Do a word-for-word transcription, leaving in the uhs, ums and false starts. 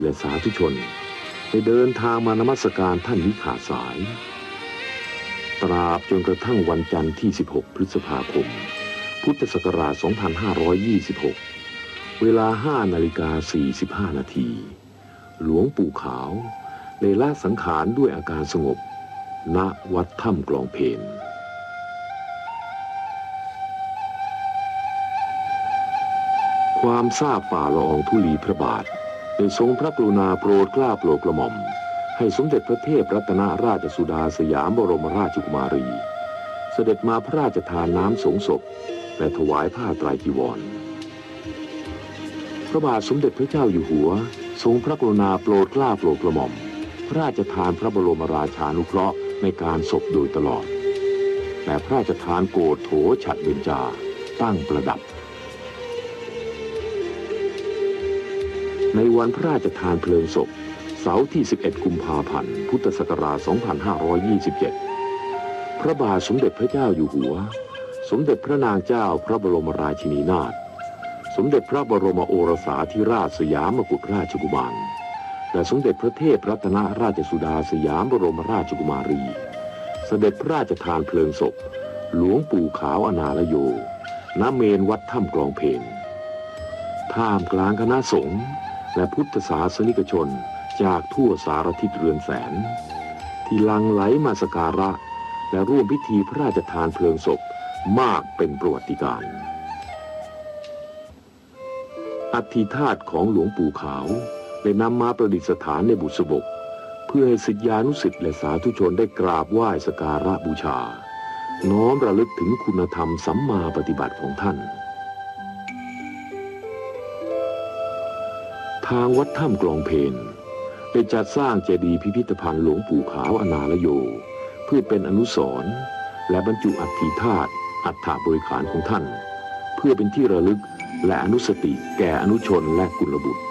และสาธุชนได้เดินทางมานมัสการท่านมิขาดสายตราบจนกระทั่งวันจันทร์ที่สิบหกพฤษภาคมพุทธศักราชสองพันห้าร้อยยี่สิบหกเวลาห้านาฬิกาสี่สิบห้านาทีหลวงปู่ขาวได้ละสังขารด้วยอาการสงบณวัดถ้ำกลองเพลความทราบฝ่าละอองธุลีพระบาทได้ทรงพระกรุณาโปรดเกล้าโปรดกระหม่อมให้สมเด็จพระเทพรัตนราชสุดาสยามบรมราชกุมารีเสด็จมาพระราชทานน้ำสงศพและถวายผ้าไตรจีวรพระบาทสมเด็จพระเจ้าอยู่หัวทรงพระกรุณาโปรดเกล้าโปรดกระหม่อมพระราชทานพระบรมราชานุเคราะห์ในการศพโดยตลอดแต่พระราชทานโกฐโถฉัตรเบญจาตั้งประดับในวันพระราชทานเพลิงศพเสาร์ที่สิบเอ็ดกุมภาพันธ์พุทธศักราชสองพันห้าร้อยยี่สิบเจ็ดพระบาทสมเด็จพระเจ้าอยู่หัวสมเด็จพระนางเจ้าพระบรมราชินีนาถสมเด็จพระบรมโอรสาธิราชสยามกุฎราชกุมารและสมเด็จพระเทพรัตนราชสุดาสยามบรมราชกุมารีเสด็จพระราชทานเพลิงศพหลวงปู่ขาวอนาลโยณเมนวัดถ้ำกลองเพลท่ามกลางคณะสงฆ์และพุทธศาสนิกชนจากทั่วสารทิศเรือนแสนที่หลั่งไหลมาสักการะและร่วมพิธีพระราชทานเพลิงศพมากเป็นประวัติการณ์อัฐิธาตุของหลวงปู่ขาวได้นำมาประดิษฐานในบุษบกเพื่อให้ศิษยานุศิษย์และสาธุชนได้กราบไหว้สักการะบูชาน้อมระลึกถึงคุณธรรมสัมมาปฏิบัติของท่านทางวัดถ้ำกลองเพลได้จัดสร้างเจดีย์พิพิธภัณฑ์หลวงปู่ขาวอนาลโยเพื่อเป็นอนุสรณ์และบรรจุอัฐิธาตุอัฐบริขารของท่านเพื่อเป็นที่ระลึกและอนุสติแก่อนุชนและกุลบุตร